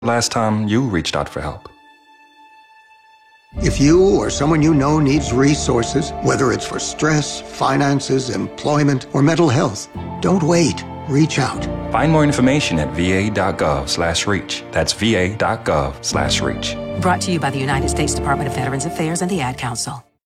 Last time you reached out for help? If you or someone you know needs resources, whether it's for stress, finances, employment, or mental health, don't wait. Reach out. Find more information at va.gov/reach. That's va.gov/reach. Brought to you by the United States Department of Veterans Affairs and the Ad Council.